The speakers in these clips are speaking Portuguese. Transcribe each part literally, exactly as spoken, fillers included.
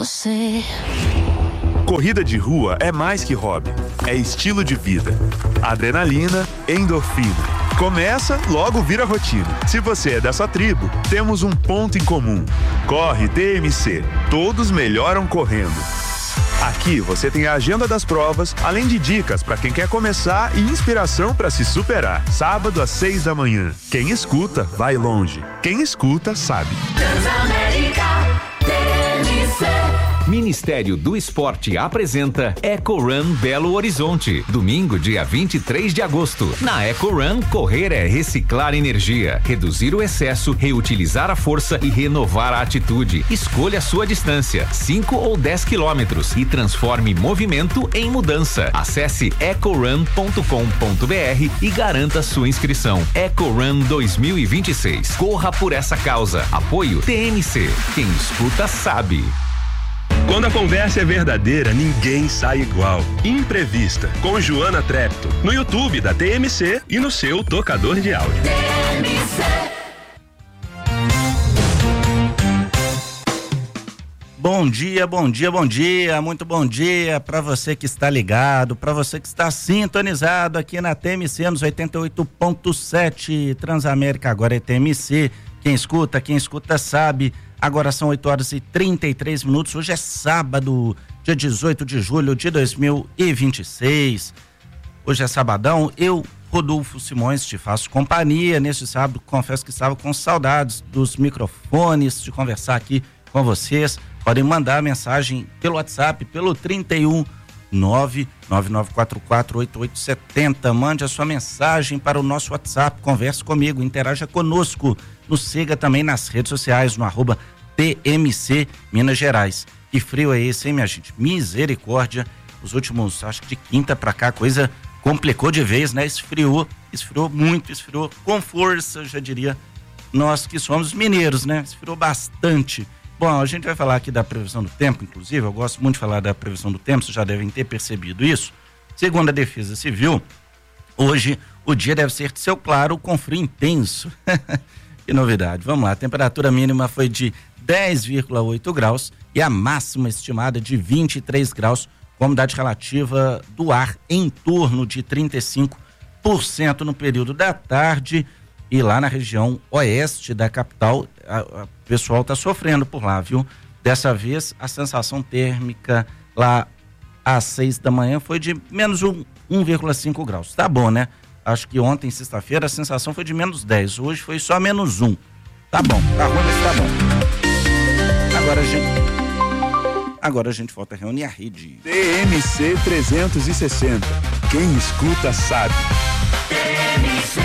você. Corrida de rua é mais que hobby, é estilo de vida. Adrenalina, endorfina. Começa, logo vira rotina. Se você é dessa tribo, temos um ponto em comum. Corre T M C. Todos melhoram correndo. Aqui você tem a agenda das provas, além de dicas para quem quer começar e inspiração para se superar. Sábado às seis da manhã. Quem escuta, vai longe. Quem escuta, sabe. Transamérica T M C. Ministério do Esporte apresenta Eco Run Belo Horizonte, domingo, dia vinte e três de agosto. Na Eco Run, correr é reciclar energia, reduzir o excesso, reutilizar a força e renovar a atitude. Escolha a sua distância, cinco ou dez quilômetros, e transforme movimento em mudança. Acesse eco run ponto com ponto b r e garanta sua inscrição. Eco Run dois mil e vinte e seis. Corra por essa causa. Apoio T M C. Quem escuta sabe. Quando a conversa é verdadeira, ninguém sai igual. Imprevista, com Joana Trepto, no YouTube da T M C e no seu tocador de áudio. T M C. Bom dia, bom dia, bom dia, muito bom dia para você que está ligado, para você que está sintonizado aqui na T M C nos oitenta e oito ponto sete, Transamérica agora é T M C, quem escuta, quem escuta sabe. Agora são oito horas e trinta e três minutos. Hoje é sábado, dia dezoito de julho de dois mil e vinte e seis. Hoje é sabadão. Eu, Rodolfo Simões, te faço companhia neste sábado. Confesso que estava com saudades dos microfones, de conversar aqui com vocês. Podem mandar mensagem pelo WhatsApp, pelo trinta e um, nove nove nove quatro quatro oito oito sete zero. Mande a sua mensagem para o nosso WhatsApp. Converse comigo, interaja conosco. Nos siga também nas redes sociais, no arroba T M C Minas Gerais. Que frio é esse, hein, minha gente? Misericórdia. Os últimos, acho que de quinta pra cá, a coisa complicou de vez, né? Esfriou, esfriou muito, esfriou com força, já diria. Nós que somos mineiros, né? Esfriou bastante. Bom, a gente vai falar aqui da previsão do tempo, inclusive. Eu gosto muito de falar da previsão do tempo, vocês já devem ter percebido isso. Segundo a Defesa Civil, hoje o dia deve ser de céu claro com frio intenso. Que novidade, vamos lá, a temperatura mínima foi de dez vírgula oito graus e a máxima estimada de vinte e três graus, com a umidade relativa do ar em torno de trinta e cinco por cento no período da tarde. E lá na região oeste da capital, o pessoal está sofrendo por lá, viu? Dessa vez a sensação térmica lá às seis da manhã foi de menos um, um vírgula cinco graus, tá bom, né? Acho que ontem, sexta-feira, a sensação foi de menos dez. Hoje foi só menos um. Tá bom, tá ruim, mas tá bom. Agora a gente... Agora a gente volta a reunir a rede. T M C trezentos e sessenta. Quem escuta sabe. T M C.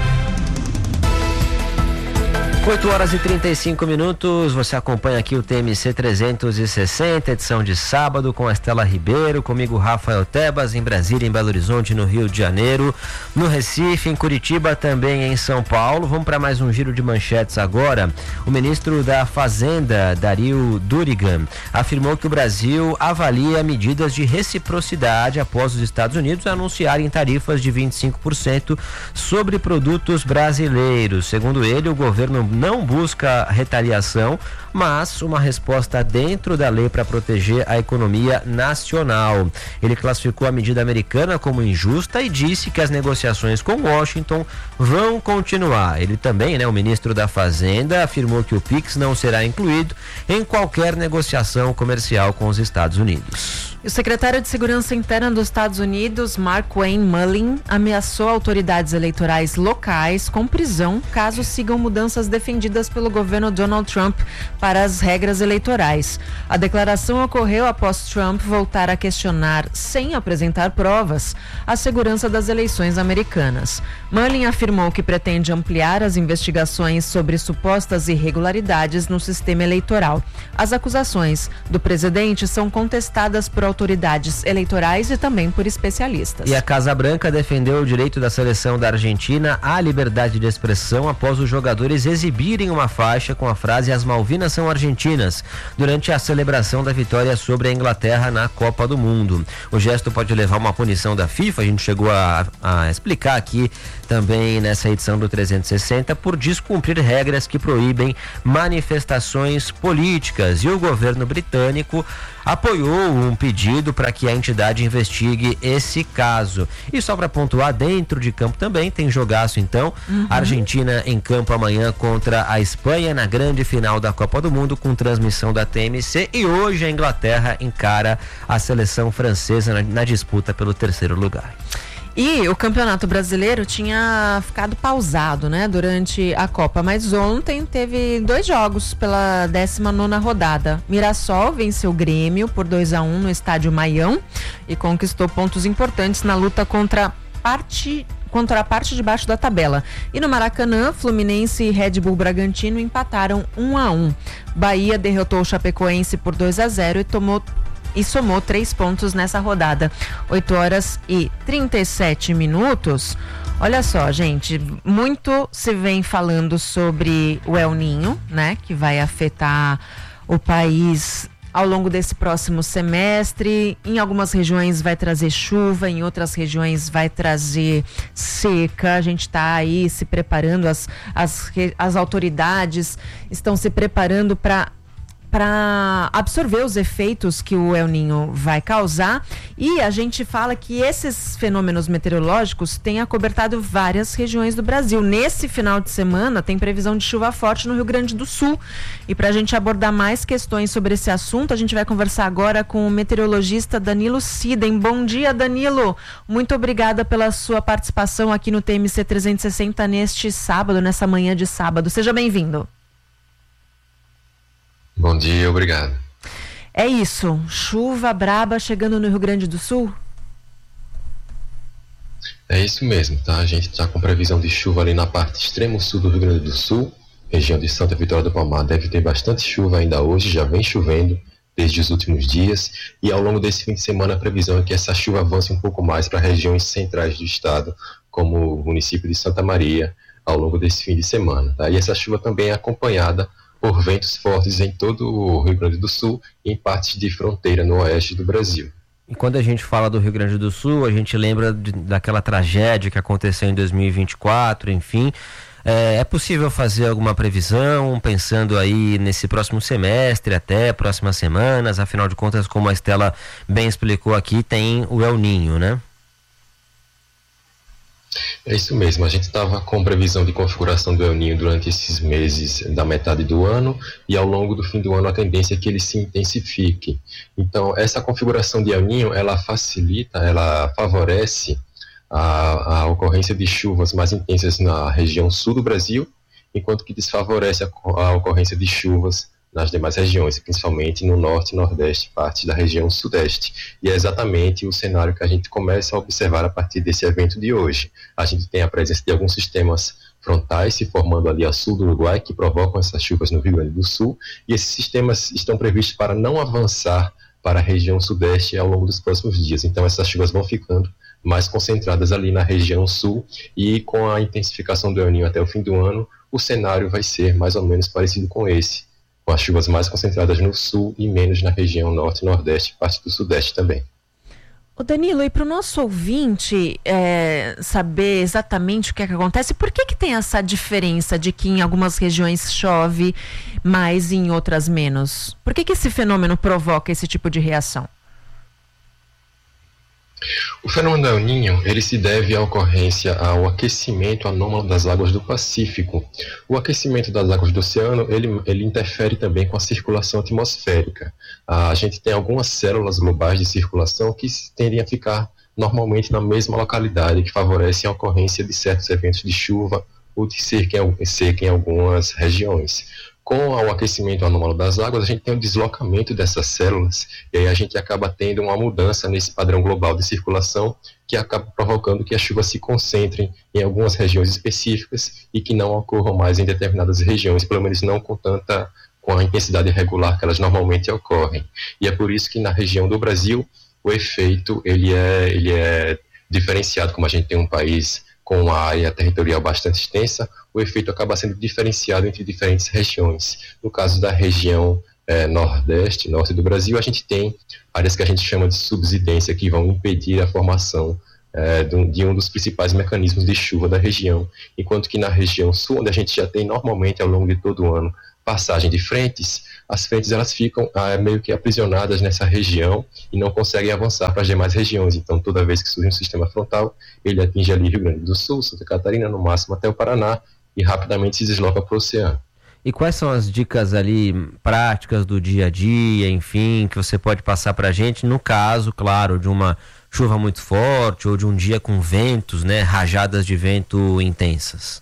oito horas e trinta e cinco minutos, você acompanha aqui o T M C trezentos e sessenta, edição de sábado, com a Estela Ribeiro, comigo Rafael Tebas, em Brasília, em Belo Horizonte, no Rio de Janeiro, no Recife, em Curitiba, também em São Paulo. Vamos para mais um giro de manchetes agora. O ministro da Fazenda, Dario Durigan, afirmou que o Brasil avalia medidas de reciprocidade após os Estados Unidos anunciarem tarifas de vinte e cinco por cento sobre produtos brasileiros. Segundo ele, o governo não busca retaliação, mas uma resposta dentro da lei para proteger a economia nacional. Ele classificou a medida americana como injusta e disse que as negociações com Washington vão continuar. Ele também, né, o ministro da Fazenda, afirmou que o Pix não será incluído em qualquer negociação comercial com os Estados Unidos. O secretário de Segurança Interna dos Estados Unidos, Mark Wayne Mullin, ameaçou autoridades eleitorais locais com prisão caso sigam mudanças defendidas pelo governo Donald Trump para as regras eleitorais. A declaração ocorreu após Trump voltar a questionar, sem apresentar provas, a segurança das eleições americanas. Mullin afirmou que pretende ampliar as investigações sobre supostas irregularidades no sistema eleitoral. As acusações do presidente são contestadas por autoridades eleitorais e também por especialistas. E a Casa Branca defendeu o direito da seleção da Argentina à liberdade de expressão após os jogadores exibirem uma faixa com a frase "As Malvinas são argentinas" durante a celebração da vitória sobre a Inglaterra na Copa do Mundo. O gesto pode levar a uma punição da FIFA, a gente chegou a, a explicar aqui também nessa edição do trezentos e sessenta, por descumprir regras que proíbem manifestações políticas. E o governo britânico apoiou um pedido para que a entidade investigue esse caso. E só para pontuar, dentro de campo também tem jogaço então. Uhum. Argentina em campo amanhã contra a Espanha na grande final da Copa do Mundo, com transmissão da T M C. E hoje a Inglaterra encara a seleção francesa na, na disputa pelo terceiro lugar. E o Campeonato Brasileiro tinha ficado pausado, né, durante a Copa, mas ontem teve dois jogos pela décima nona rodada. Mirassol venceu o Grêmio por dois a um no estádio Maião e conquistou pontos importantes na luta contra parte contra a parte de baixo da tabela. E no Maracanã, Fluminense e Red Bull Bragantino empataram um a um. Bahia derrotou o Chapecoense por dois a zero e tomou e somou três pontos nessa rodada. oito horas e trinta e sete minutos. Olha só, gente, muito se vem falando sobre o El Niño, né, que vai afetar o país ao longo desse próximo semestre. Em algumas regiões vai trazer chuva, em outras regiões vai trazer seca. A gente está aí se preparando, as, as, as autoridades estão se preparando para para absorver os efeitos que o El Niño vai causar, e a gente fala que esses fenômenos meteorológicos têm acobertado várias regiões do Brasil. Nesse final de semana tem previsão de chuva forte no Rio Grande do Sul, e para a gente abordar mais questões sobre esse assunto, a gente vai conversar agora com o meteorologista Danilo Siden. Bom dia, Danilo, muito obrigada pela sua participação aqui no T M C trezentos e sessenta neste sábado, nessa manhã de sábado. Seja bem-vindo. Bom dia, obrigado. É isso, chuva braba chegando no Rio Grande do Sul? É isso mesmo, tá? A gente está com previsão de chuva ali na parte extremo sul do Rio Grande do Sul, região de Santa Vitória do Palmar. Deve ter bastante chuva ainda hoje, já vem chovendo desde os últimos dias, e ao longo desse fim de semana a previsão é que essa chuva avance um pouco mais para regiões centrais do estado, como o município de Santa Maria, ao longo desse fim de semana, tá? E essa chuva também é acompanhada por ventos fortes em todo o Rio Grande do Sul e em partes de fronteira no oeste do Brasil. E quando a gente fala do Rio Grande do Sul, a gente lembra de, daquela tragédia que aconteceu em dois mil e vinte e quatro, enfim. É, é possível fazer alguma previsão, pensando aí nesse próximo semestre, até próximas semanas? Afinal de contas, como a Estela bem explicou aqui, tem o El Niño, né? É isso mesmo, a gente estava com previsão de configuração do El Niño durante esses meses da metade do ano, e ao longo do fim do ano a tendência é que ele se intensifique. Então essa configuração de El Niño, ela facilita, ela favorece a, a ocorrência de chuvas mais intensas na região sul do Brasil, enquanto que desfavorece a, a ocorrência de chuvas nas demais regiões, principalmente no norte e nordeste, parte da região sudeste. E é exatamente o cenário que a gente começa a observar a partir desse evento de hoje. A gente tem a presença de alguns sistemas frontais se formando ali a sul do Uruguai, que provocam essas chuvas no Rio Grande do Sul, e esses sistemas estão previstos para não avançar para a região sudeste ao longo dos próximos dias. Então essas chuvas vão ficando mais concentradas ali na região sul, e com a intensificação do El Niño até o fim do ano, o cenário vai ser mais ou menos parecido com esse, com as chuvas mais concentradas no sul e menos na região norte e nordeste e parte do sudeste também. Ô Danilo, e para o nosso ouvinte é, saber exatamente o que é que acontece, por que que tem essa diferença de que em algumas regiões chove mais e em outras menos? Por que que esse fenômeno provoca esse tipo de reação? O fenômeno do El Niño, ele se deve à ocorrência ao aquecimento anômalo das águas do Pacífico. O aquecimento das águas do oceano, ele, ele interfere também com a circulação atmosférica. A gente tem algumas células globais de circulação que tendem a ficar normalmente na mesma localidade, que favorecem a ocorrência de certos eventos de chuva ou de seca em, seca em algumas regiões. Com o aquecimento anômalo das águas, a gente tem o deslocamento dessas células, e aí a gente acaba tendo uma mudança nesse padrão global de circulação, que acaba provocando que as chuvas se concentrem em algumas regiões específicas e que não ocorram mais em determinadas regiões, pelo menos não com tanta com a intensidade irregular que elas normalmente ocorrem. E é por isso que na região do Brasil o efeito ele é, ele é diferenciado, como a gente tem um país com uma área territorial bastante extensa, o efeito acaba sendo diferenciado entre diferentes regiões. No caso da região eh, nordeste, norte do Brasil, a gente tem áreas que a gente chama de subsidência, que vão impedir a formação eh, de, um, de um dos principais mecanismos de chuva da região, enquanto que na região sul, onde a gente já tem normalmente ao longo de todo o ano passagem de frentes, as frentes elas ficam ah, meio que aprisionadas nessa região e não conseguem avançar para as demais regiões. Então, toda vez que surge um sistema frontal, ele atinge ali Rio Grande do Sul, Santa Catarina, no máximo até o Paraná, e rapidamente se desloca para o oceano. E quais são as dicas ali práticas do dia a dia, enfim, que você pode passar para a gente, no caso, claro, de uma chuva muito forte ou de um dia com ventos, né, rajadas de vento intensas?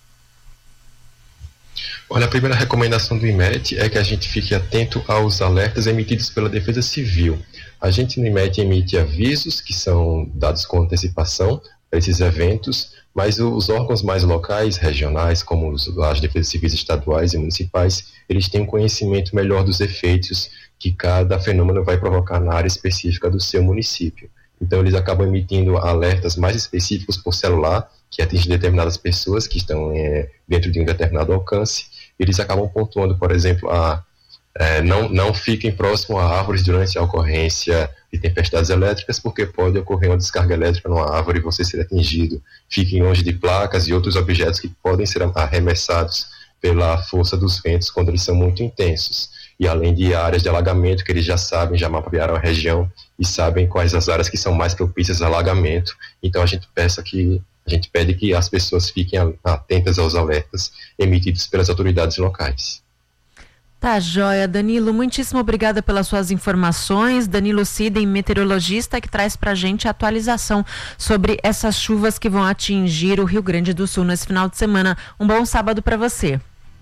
Olha, a primeira recomendação do IMET é que a gente fique atento aos alertas emitidos pela Defesa Civil. A gente no IMET emite avisos que são dados com antecipação para esses eventos, mas os órgãos mais locais, regionais, como os, as Defesas Civis estaduais e municipais, eles têm um conhecimento melhor dos efeitos que cada fenômeno vai provocar na área específica do seu município. Então eles acabam emitindo alertas mais específicos por celular, que atingem determinadas pessoas que estão é, dentro de um determinado alcance. Eles acabam pontuando, por exemplo, a, é, não, não fiquem próximo a árvores durante a ocorrência de tempestades elétricas, porque pode ocorrer uma descarga elétrica numa árvore e você ser atingido. Fiquem longe de placas e outros objetos que podem ser arremessados pela força dos ventos quando eles são muito intensos. E além de áreas de alagamento, que eles já sabem, já mapearam a região e sabem quais as áreas que são mais propícias a alagamento. Então a gente peça que A gente pede que as pessoas fiquem atentas aos alertas emitidos pelas autoridades locais. Tá, joia. Danilo, muitíssimo obrigada pelas suas informações. Danilo Sidem, meteorologista, que traz pra gente a atualização sobre essas chuvas que vão atingir o Rio Grande do Sul nesse final de semana. Um bom sábado para você.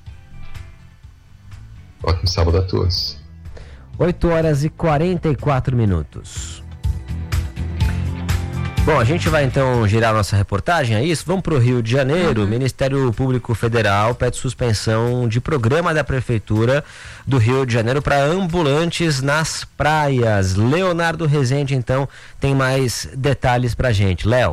Ótimo sábado a todos. oito horas e quarenta e quatro minutos. Bom, a gente vai então girar nossa reportagem, é isso? Vamos para o Rio de Janeiro. O Ministério Público Federal pede suspensão de programa da Prefeitura do Rio de Janeiro para ambulantes nas praias. Leonardo Rezende, então, tem mais detalhes para a gente. Léo.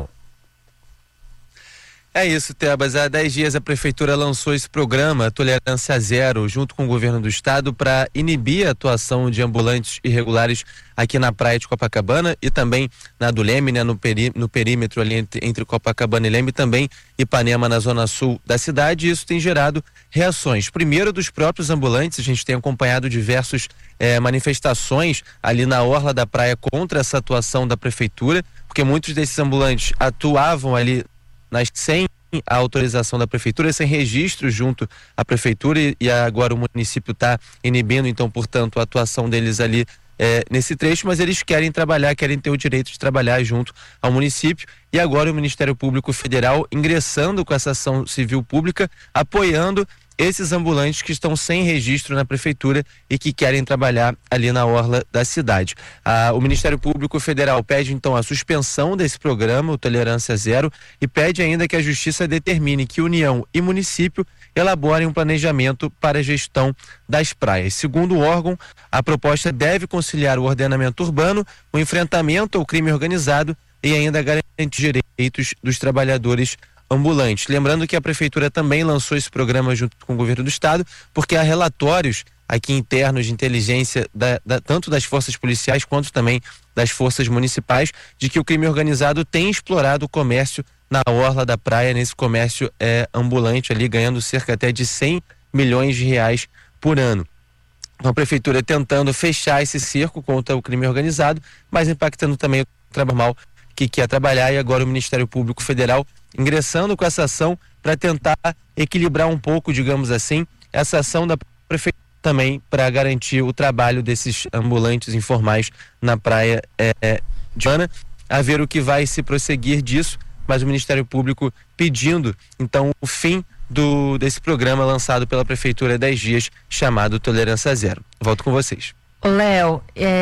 É isso, Tebas. Há dez dias a Prefeitura lançou esse programa Tolerância Zero, junto com o Governo do Estado, para inibir a atuação de ambulantes irregulares aqui na praia de Copacabana e também na do Leme, né, no, peri, no perímetro ali entre, entre Copacabana e Leme, e também Ipanema, na zona sul da cidade. E isso tem gerado reações. Primeiro, dos próprios ambulantes. A gente tem acompanhado diversas eh, manifestações ali na orla da praia contra essa atuação da Prefeitura, porque muitos desses ambulantes atuavam ali nas sem a autorização da Prefeitura, sem registro junto à Prefeitura, e, e agora o município está inibindo, então, portanto, a atuação deles ali é, nesse trecho, mas eles querem trabalhar, querem ter o direito de trabalhar junto ao município, e agora o Ministério Público Federal ingressando com essa ação civil pública, apoiando esses ambulantes que estão sem registro na Prefeitura e que querem trabalhar ali na orla da cidade. Ah, o Ministério Público Federal pede então a suspensão desse programa, o Tolerância Zero, e pede ainda que a Justiça determine que União e município elaborem um planejamento para a gestão das praias. Segundo o órgão, a proposta deve conciliar o ordenamento urbano, o enfrentamento ao crime organizado e ainda garantir direitos dos trabalhadores ambulantes. Lembrando que a Prefeitura também lançou esse programa junto com o Governo do Estado, porque há relatórios aqui internos de inteligência da, da, tanto das forças policiais quanto também das forças municipais, de que o crime organizado tem explorado o comércio na orla da praia, nesse comércio é, ambulante ali, ganhando cerca até de cem milhões de reais por ano. Então a Prefeitura tentando fechar esse cerco contra o crime organizado, mas impactando também o trabalho normal que quer trabalhar, e agora o Ministério Público Federal ingressando com essa ação para tentar equilibrar um pouco, digamos assim, essa ação da Prefeitura também para garantir o trabalho desses ambulantes informais na praia é, de Ana, a ver o que vai se prosseguir disso, mas o Ministério Público pedindo então o fim do, desse programa lançado pela Prefeitura há dez dias, chamado Tolerância Zero. Volto com vocês. Léo,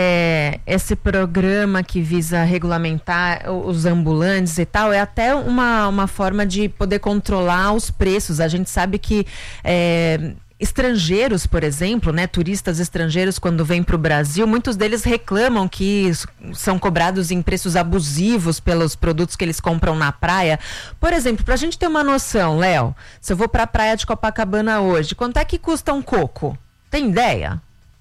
é, esse programa que visa regulamentar os ambulantes e tal, é até uma, uma forma de poder controlar os preços. A gente sabe que é, estrangeiros, por exemplo, né, turistas estrangeiros quando vêm para o Brasil, muitos deles reclamam que são cobrados em preços abusivos pelos produtos que eles compram na praia. Por exemplo, para a gente ter uma noção, Léo, se eu vou para a praia de Copacabana hoje, quanto é que custa um coco? Tem ideia?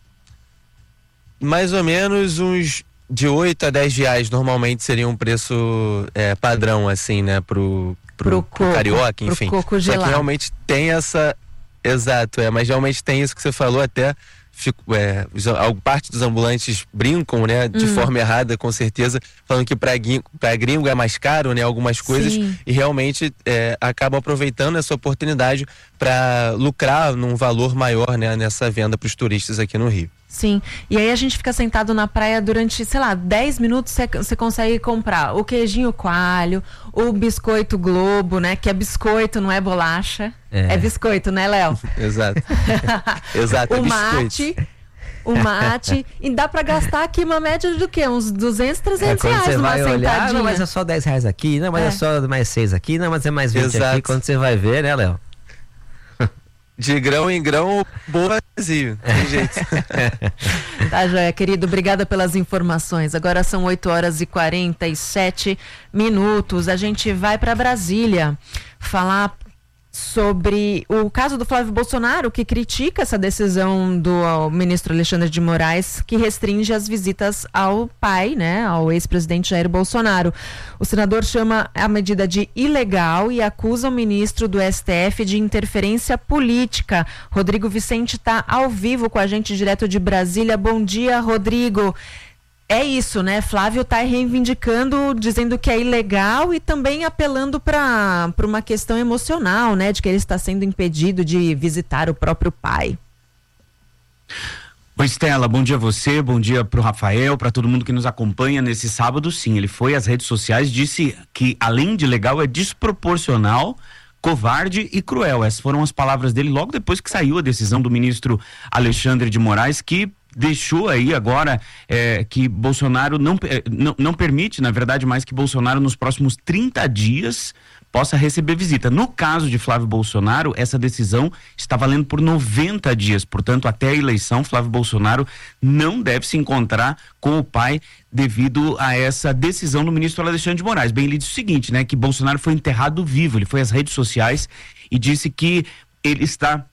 Mais ou menos uns de oito a dez reais normalmente seria um preço é, padrão, assim, né, pro, pro, pro, pro coco, carioca, enfim. Pro coco gelado. Só que realmente tem essa... Exato, é, mas realmente tem isso que você falou, até fico, é, parte dos ambulantes brincam, né, de uhum. forma errada, com certeza, falando que para gringo é mais caro, né, algumas coisas, Sim. e realmente é, acabam aproveitando essa oportunidade para lucrar num valor maior, né, nessa venda para os turistas aqui no Rio. Sim, e aí a gente fica sentado na praia durante, sei lá, dez minutos você consegue comprar o queijinho coalho, o biscoito Globo, né, que é biscoito, não é bolacha, é, é biscoito, né, Léo? Exato, exato, o é mate, o mate, e dá pra gastar aqui uma média do quê? Uns duzentos, trezentos é, reais você numa vai sentadinha. olhar, não, mas é só dez reais aqui, não, mas é, é só mais seis aqui, não, mas é mais vinte Exato. aqui, quando você vai ver, né, Léo? De grão em grão, bom vazio, tem jeito. Tá, joia, querido, obrigada pelas informações. Agora são oito horas e quarenta e sete minutos. A gente vai para Brasília falar sobre o caso do Flávio Bolsonaro, que critica essa decisão do ministro Alexandre de Moraes, que restringe as visitas ao pai, né, ao ex-presidente Jair Bolsonaro. O senador chama a medida de ilegal e acusa o ministro do S T F de interferência política. Rodrigo Vicente está ao vivo com a gente direto de Brasília. Bom dia, Rodrigo. É isso, né? Flávio está reivindicando, dizendo que é ilegal e também apelando para para uma questão emocional, né? De que ele está sendo impedido de visitar o próprio pai. Oi, Estela, bom dia a você, bom dia pro Rafael, para todo mundo que nos acompanha nesse sábado. Sim, ele foi às redes sociais, disse que além de legal é desproporcional, covarde e cruel. Essas foram as palavras dele logo depois que saiu a decisão do ministro Alexandre de Moraes, que deixou aí agora é, que Bolsonaro não, não, não permite, na verdade, mais que Bolsonaro nos próximos trinta dias possa receber visita. No caso de Flávio Bolsonaro, essa decisão está valendo por noventa dias, portanto, até a eleição, Flávio Bolsonaro não deve se encontrar com o pai devido a essa decisão do ministro Alexandre de Moraes. Bem, ele disse o seguinte, né, que Bolsonaro foi enterrado vivo, ele foi às redes sociais e disse que ele está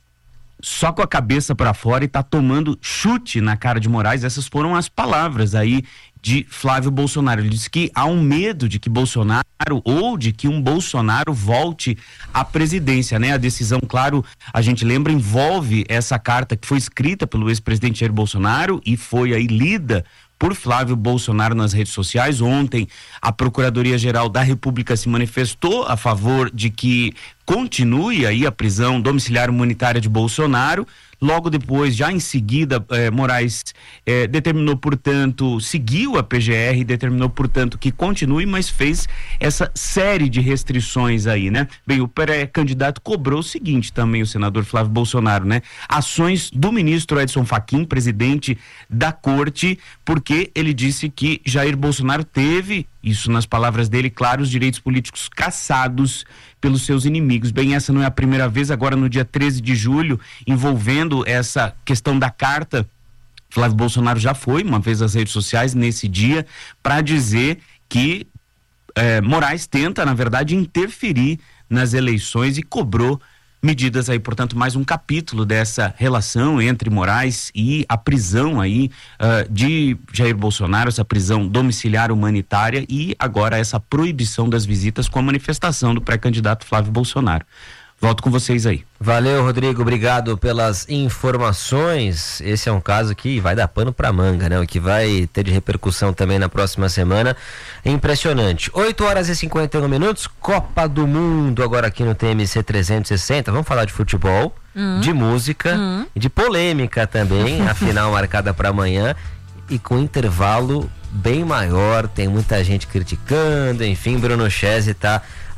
só com a cabeça para fora e tá tomando chute na cara de Moraes. Essas foram as palavras aí de Flávio Bolsonaro. Ele disse que há um medo de que Bolsonaro ou de que um Bolsonaro volte à presidência, né? A decisão, claro, a gente lembra, envolve essa carta que foi escrita pelo ex-presidente Jair Bolsonaro e foi aí lida por Flávio Bolsonaro nas redes sociais. Ontem, a Procuradoria-Geral da República se manifestou a favor de que continue aí a prisão domiciliar humanitária de Bolsonaro. Logo depois, já em seguida, eh, Moraes eh, determinou, portanto, seguiu a P G R e determinou, portanto, que continue, mas fez essa série de restrições aí, né? Bem, o pré-candidato cobrou o seguinte também, o senador Flávio Bolsonaro, né? Ações do ministro Edson Fachin, presidente da corte, porque ele disse que Jair Bolsonaro teve, isso nas palavras dele, claro, os direitos políticos cassados pelos seus inimigos. Bem, essa não é a primeira vez, agora no dia treze de julho, envolvendo essa questão da carta, Flávio Bolsonaro já foi uma vez às redes sociais nesse dia para dizer que eh, Moraes tenta, na verdade, interferir nas eleições e cobrou medidas aí, portanto, mais um capítulo dessa relação entre Moraes e a prisão aí uh, de Jair Bolsonaro, essa prisão domiciliar humanitária e agora essa proibição das visitas com a manifestação do pré-candidato Flávio Bolsonaro. Volto com vocês aí. Valeu, Rodrigo, obrigado pelas informações. Esse é um caso que vai dar pano pra manga, né? O que vai ter de repercussão também na próxima semana. Impressionante. oito horas e cinquenta e um minutos, Copa do Mundo, agora aqui no T M C trezentos e sessenta. Vamos falar de futebol, uhum. de música uhum. e de polêmica também. A final marcada para amanhã e com intervalo bem maior. Tem muita gente criticando, enfim, Bruno Chessi tá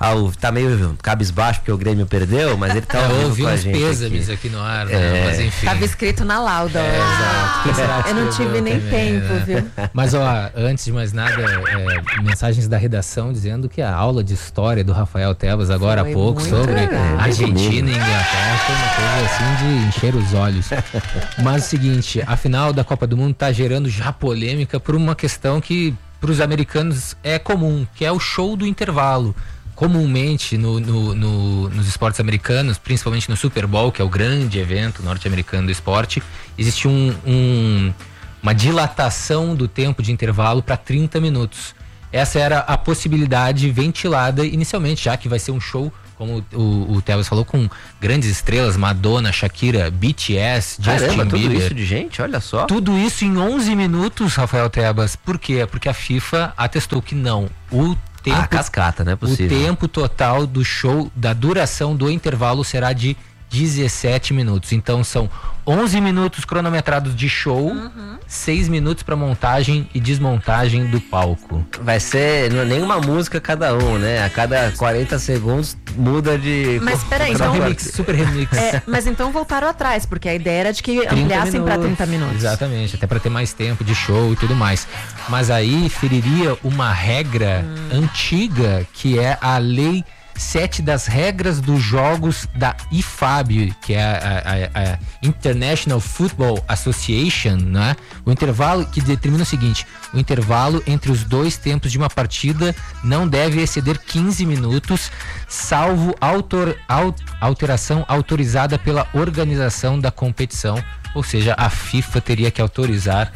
ao, tá meio cabisbaixo porque o Grêmio perdeu, mas ele tá é, ouvindo ouvi com a uns gente pêsames aqui, aqui no ar, né? É. Mas enfim. Tava escrito na lauda. É, exato. Quem será que Eu não escreveu tive nem também, tempo, né? viu? Mas ó, antes de mais nada, é, mensagens da redação dizendo que a aula de história do Rafael Tebas agora há Foi pouco muito sobre legal. Argentina e Inglaterra foi uma coisa assim de encher os olhos. Mas é o seguinte, a final da Copa do Mundo tá gerando já polêmica por uma questão que para os americanos é comum, que é o show do intervalo. Comumente no, no, no, nos esportes americanos, principalmente no Super Bowl, que é o grande evento norte-americano do esporte, existe um, um, uma dilatação do tempo de intervalo para trinta minutos. Essa era a possibilidade ventilada inicialmente, já que vai ser um show, como o, o Tebas falou, com grandes estrelas, Madonna, Shakira, B T S, Justin Caramba, Bieber. tudo isso de gente, olha só. Tudo isso em onze minutos, Rafael Tebas. Por quê? Porque a FIFA atestou que não. O tempo, Ah, cascata, não é possível. O tempo total do show, da duração do intervalo será de dezessete minutos. Então são onze minutos cronometrados de show, uhum. seis minutos para montagem e desmontagem do palco. Vai ser não é nenhuma música cada um, né? A cada quarenta segundos muda de... Mas peraí, então... remix, super remix. É, mas então voltaram atrás, porque a ideia era de que ampliassem para trinta minutos. Exatamente, até para ter mais tempo de show e tudo mais. Mas aí feriria uma regra hum. antiga, que é a lei sete das regras dos jogos da I F A B, que é a, a, a International Football Association, né? O intervalo que determina o seguinte: o intervalo entre os dois tempos de uma partida não deve exceder quinze minutos, salvo autor, alteração autorizada pela organização da competição. Ou seja, a FIFA teria que autorizar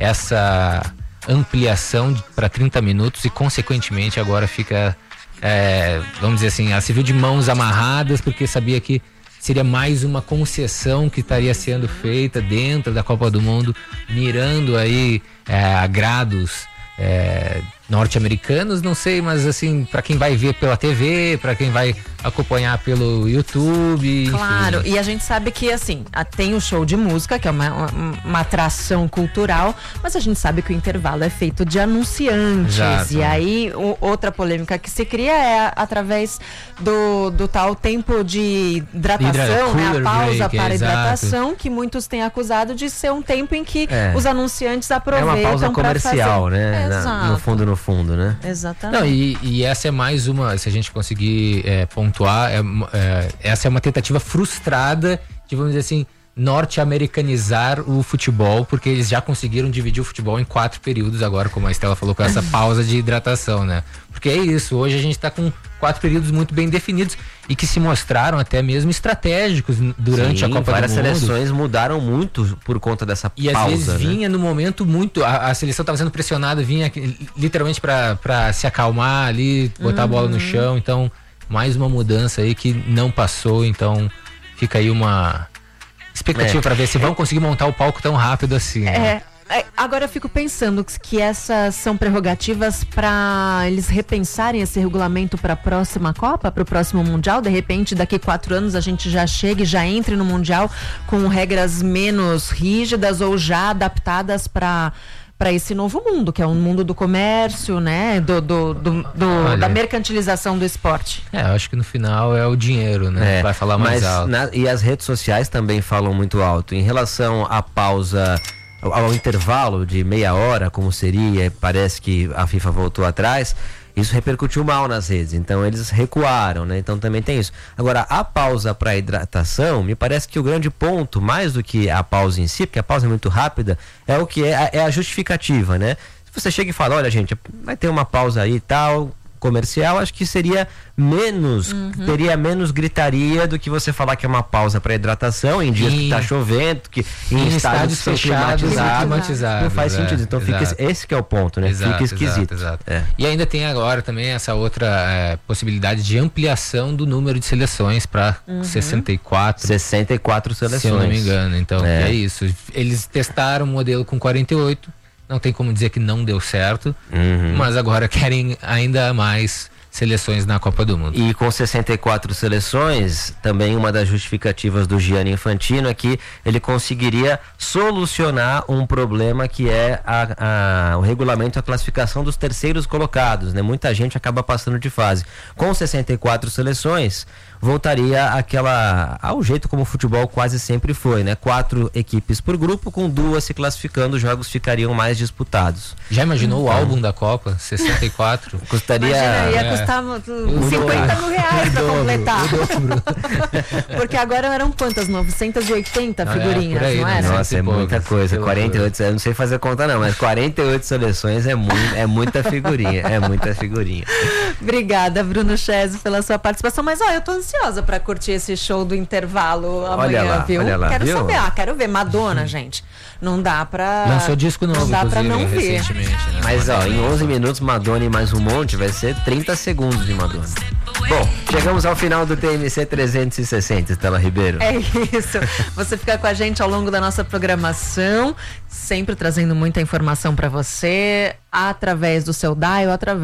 essa ampliação para trinta minutos e, consequentemente, agora fica... É, vamos dizer assim, ela se viu de mãos amarradas porque sabia que seria mais uma concessão que estaria sendo feita dentro da Copa do Mundo, mirando aí é, agrados é, norte-americanos, não sei, mas assim, para quem vai ver pela T V, para quem vai acompanhar pelo YouTube, claro, enfim. E a gente sabe que assim, tem o show de música, que é uma, uma, uma atração cultural, mas a gente sabe que o intervalo é feito de anunciantes. Exato. E aí o, outra polêmica que se cria é através do, do tal tempo de hidratação, né? A pausa break, para é, hidratação, que muitos têm acusado de ser um tempo em que é. os anunciantes aproveitam. É uma pausa comercial, fazer... né? Na, no fundo, no fundo, né? Exatamente. Não, e, e essa é mais uma, se a gente conseguir é, pontuar, é, é, essa é uma tentativa frustrada de, vamos dizer assim, norte-americanizar o futebol, porque eles já conseguiram dividir o futebol em quatro períodos agora, como a Estela falou, com essa pausa de hidratação, né? Porque é isso, hoje a gente tá com quatro períodos muito bem definidos e que se mostraram até mesmo estratégicos durante Sim, a Copa várias do Mundo. seleções mudaram muito por conta dessa e pausa. E às vezes né? vinha no momento muito, a, a seleção estava sendo pressionada, vinha literalmente para se acalmar ali, botar uhum. a bola no chão, então mais uma mudança aí que não passou, então fica aí uma expectativa é. para ver se vão conseguir montar o palco tão rápido assim. É. Né? É, agora eu fico pensando que essas são prerrogativas para eles repensarem esse regulamento para a próxima Copa, para o próximo Mundial. De repente, daqui quatro anos a gente já chegue, já entre no Mundial com regras menos rígidas ou já adaptadas para para esse novo mundo, que é um mundo do comércio, né, do, do, do, do Olha, da mercantilização do esporte. É, eu acho que no final é o dinheiro, né, é, vai falar mais mas alto. Na, e as redes sociais também falam muito alto. Em relação à pausa, ao, ao intervalo de meia hora, como seria, parece que a FIFA voltou atrás, isso repercutiu mal nas redes, então eles recuaram, né? Então também tem isso. Agora, a pausa para hidratação, me parece que o grande ponto, mais do que a pausa em si, porque a pausa é muito rápida, é o que é, é a justificativa, né? Se você chega e fala, olha gente, vai ter uma pausa aí e tal, comercial, acho que seria menos, uhum. teria menos gritaria do que você falar que é uma pausa para hidratação em dias e... que tá chovendo, que em, em estádios, estádios fechados, climatizados, não faz sentido. É, então fica esse, esse que é o ponto, né? Exato, fica esquisito. Exato, exato. É. E ainda tem agora também essa outra é, possibilidade de ampliação do número de seleções para uhum. sessenta e quatro. sessenta e quatro seleções. Se eu não me engano. Então é, é isso. Eles testaram o modelo com quarenta e oito. Não tem como dizer que não deu certo, uhum. mas agora querem ainda mais seleções na Copa do Mundo. E com sessenta e quatro seleções, também uma das justificativas do Gianni Infantino é que ele conseguiria solucionar um problema que é a, a, o regulamento e a classificação dos terceiros colocados, né? Muita gente acaba passando de fase. Com sessenta e quatro seleções, voltaria àquela, ao jeito como o futebol quase sempre foi, né? Quatro equipes por grupo, com duas se classificando, os jogos ficariam mais disputados. Já imaginou então, o álbum da Copa? sessenta e quatro? Custaria... Imagina, ia é, custar cinquenta mil reais pra completar. Porque agora eram quantas? novecentas e oitenta Ah, figurinhas, é, por aí, não né? era? Nossa, é muita coisa. Que quarenta e oito, eu não sei fazer conta não, mas quarenta e oito seleções é, muito, é muita figurinha, é muita figurinha. Obrigada, Bruno Chesio, pela sua participação. Mas ó, eu tô ansiosa pra curtir esse show do intervalo amanhã, lá, viu? olha lá, quero viu? saber, ah, quero ver. Madonna, gente. Não dá pra. Lançou disco novo, Não dá pra inclusive, não ver. recentemente, né? Mas ó, em onze minutos, Madonna e mais um monte, vai ser trinta segundos de Madonna. Bom, chegamos ao final do T M C trezentos e sessenta, Estela Ribeiro. É isso. Você fica com a gente ao longo da nossa programação, sempre trazendo muita informação pra você, através do seu dial, através